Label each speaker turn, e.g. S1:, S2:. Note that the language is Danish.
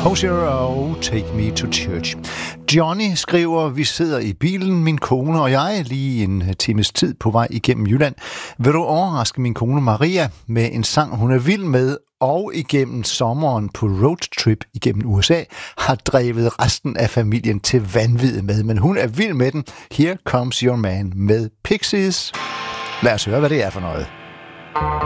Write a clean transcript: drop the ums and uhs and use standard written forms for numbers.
S1: Hozier og Take Me to Church. Johnny skriver, vi sidder i bilen, min kone og jeg, lige en times tid på vej igennem Jylland. Vil du overraske min kone Maria med en sang, hun er vild med, og igennem sommeren på roadtrip igennem USA har drevet resten af familien til vanvid med. Men hun er vild med den. Here Comes Your Man med Pixies. Lad os høre, hvad det er for noget.